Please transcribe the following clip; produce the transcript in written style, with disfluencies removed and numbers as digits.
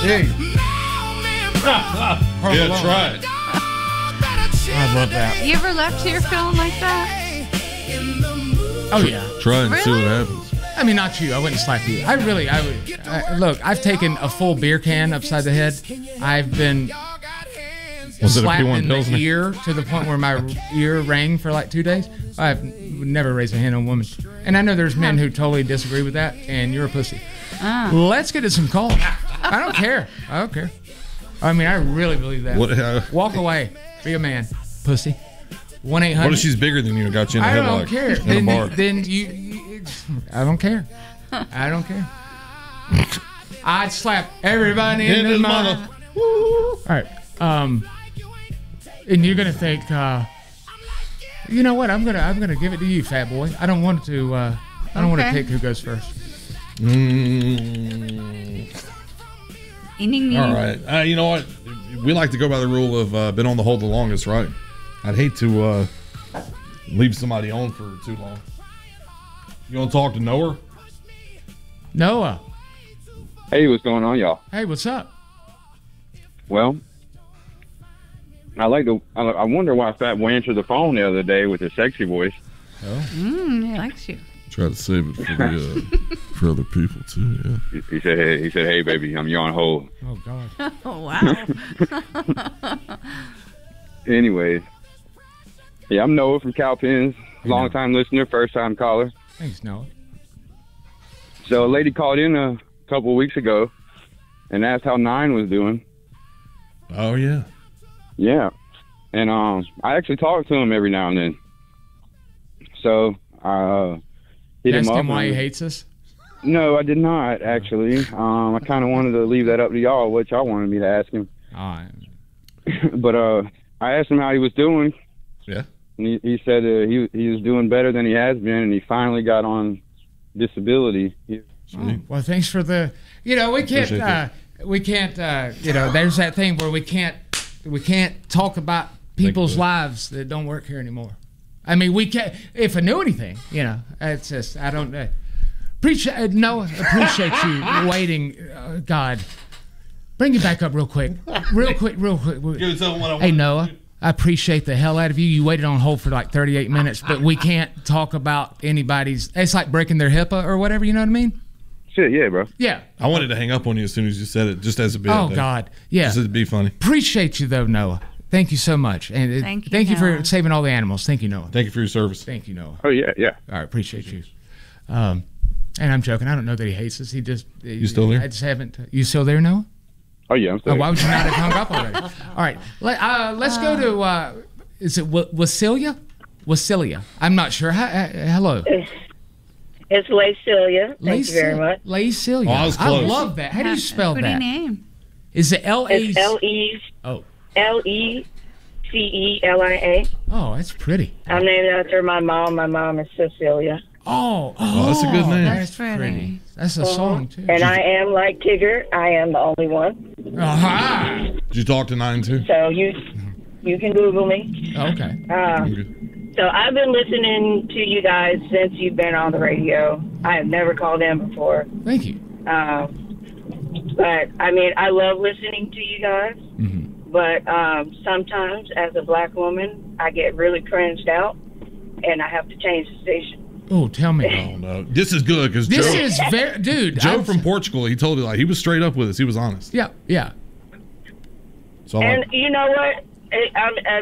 Hey. Yeah, try it. I love that. You ever left here feeling like that? Oh, yeah. Try and see what Really? happens. I mean, not you. I wouldn't slap you. I would. Look, I've taken a full beer can upside the head. I've been Was it a slapped P1 in the Pilsner? ear to the point where my ear rang for like 2 days. I've never raised a hand on a woman. And I know there's men who totally disagree with that, and you're a pussy. Let's get to some calls. I don't care. I don't care. I mean, I really believe that. What, Walk away. Be a man, pussy. 1-800. what if she's bigger than you and got you in a I headlock don't care. in a bar? Then I don't care. I don't care. I'd slap everybody in the mother. All right. And you're gonna think, you know what? I'm gonna give it to you, fat boy. I don't want to. I don't want to Okay. pick who goes first. All right. You know what? We like to go by the rule of been on the hold the longest, right? I'd hate to leave somebody on for too long. You want to talk to Noah? Noah. Hey, what's going on, y'all? Hey, what's up? Well, I wonder why Fat Boy answered the phone the other day with his sexy voice. He likes you. Try to save it for the for other people too. Yeah. He said, hey, baby, I'm you on hold. Oh God. Oh, wow. Anyways, yeah, I'm Noah from Cowpens, long time listener, first time caller. Thanks, Noah. So a lady called in a couple of weeks ago and asked how Nine was doing. Oh yeah. Yeah, and I actually talk to him every now and then. So hit Ask him up. him why he hates us. No, I did not actually. I kind of wanted to leave that up to y'all, what y'all wanted me to ask him. Oh, But I asked him how he was doing. Yeah. And he said he was doing better than he has been, and he finally got on disability. well, thanks for the. You know, we can't. You know, there's that thing where we can't talk about people's lives that don't work here anymore. I mean, we can't. If I knew anything, you know, it's just I don't appreciate. No, appreciate you waiting. God, bring it back up real quick. Hey, Noah. I appreciate the hell out of you. You waited on hold for like 38 minutes, but we can't talk about anybody's. It's like breaking their HIPAA or whatever. You know what I mean? Shit, yeah, bro. Yeah. I wanted to hang up on you as soon as you said it, just as a bit. Oh God, yeah. Just to be funny. Appreciate you though, Noah. Thank you so much, and Thank you, for Noah. saving all the animals. Thank you, Noah. Thank you for your service. Thank you, Noah. Oh yeah, yeah. All right, appreciate you. And I'm joking. I don't know that he hates us. You still there? I just haven't. You still there, Noah? Oh yeah, I'm Oh, sorry. why would you not have hung up already? All right, let's go to. Is it Wasilia? Wasilia. I'm not sure. Hello. It's Lacelia. Thank you very much. Lacelia. Oh, I was close. love that. How do you spell Pretty that? name. Is it L-A? It's Oh. L-E-C-E-L-I-A. Oh, that's pretty. I'm named after my mom. My mom is Cecilia. Oh, that's a good name. That's Pretty. pretty. That's a song too. And I am like Tigger. I am the only one. Aha! Did you talk to Nine too? So you can Google me. Okay. So I've been listening to you guys since you've been on the radio. I have never called in before. Thank you. But, I mean, I love listening to you guys. Mm-hmm. But sometimes, as a black woman, I get really cringed out, and I have to change the station. Oh, tell me. Oh no, this is good because This Joe, is very, dude. Joe from Portugal. He told you like he was straight up with us. He was honest. Yeah, yeah. So And you know what?